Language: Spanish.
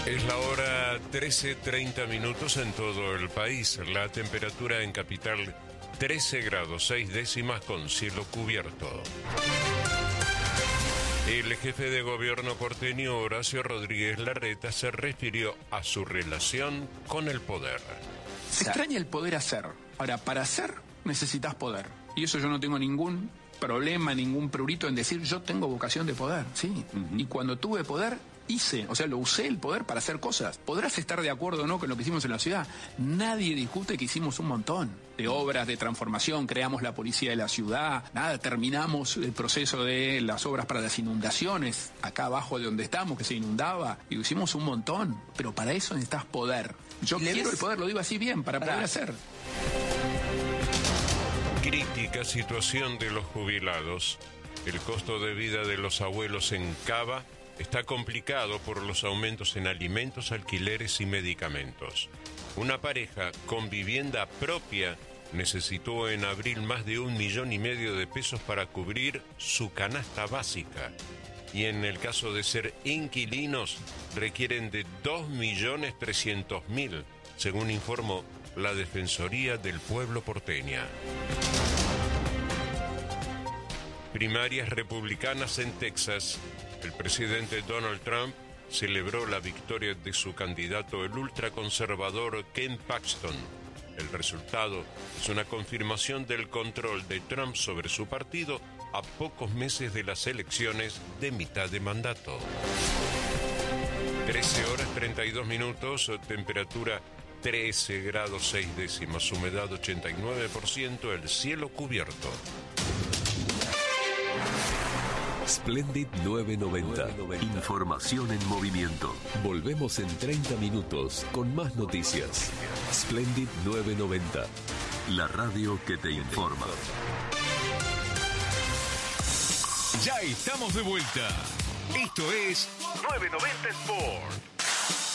Es la hora 13:30 en todo el país. La temperatura en capital 13 grados 6 décimas con cielo cubierto. El jefe de gobierno porteño, Horacio Rodríguez Larreta, se refirió a su relación con el poder. Se extraña el poder hacer. Ahora, para hacer necesitas poder. Y eso yo no tengo ningún problema, ningún prurito en decir yo tengo vocación de poder, sí. Y cuando tuve poder, hice, o sea, lo usé el poder para hacer cosas. Podrás estar de acuerdo o no con lo que hicimos en la ciudad. Nadie discute que hicimos un montón de obras de transformación, creamos la policía de la ciudad, terminamos el proceso de las obras para las inundaciones, acá abajo de donde estamos, que se inundaba, y hicimos un montón. Pero para eso necesitas poder. Yo quiero el poder, lo digo así bien, para poder hacer. Crítica situación de los jubilados. El costo de vida de los abuelos en Cava está complicado por los aumentos en alimentos, alquileres y medicamentos. Una pareja con vivienda propia necesitó en abril más de 1,5 millones de pesos para cubrir su canasta básica. Y en el caso de ser inquilinos, requieren de 2.300.000, según informó la Defensoría del Pueblo porteña. Primarias republicanas en Texas. El presidente Donald Trump celebró la victoria de su candidato, el ultraconservador Ken Paxton. El resultado es una confirmación del control de Trump sobre su partido a pocos meses de las elecciones de mitad de mandato. 13:32, temperatura 13 grados 6 décimas, humedad 89%, el cielo cubierto. Splendid 990. Información en movimiento. Volvemos en 30 minutos con más noticias. Splendid 990. La radio que te informa. Ya estamos de vuelta. Esto es 990 Sport.